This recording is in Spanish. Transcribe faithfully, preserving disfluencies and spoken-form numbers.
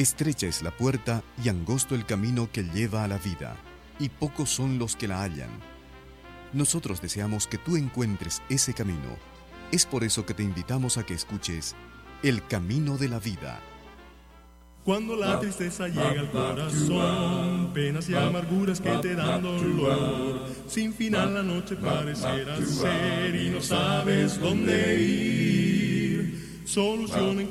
Estrecha es la puerta y angosto el camino que lleva a la vida, y pocos son los que la hallan. Nosotros deseamos que tú encuentres ese camino. Es por eso que te invitamos a que escuches El Camino de la Vida. Cuando la tristeza llega al corazón, penas y amarguras que te dan dolor, sin final la noche parecerá ser y no sabes dónde ir. Solución en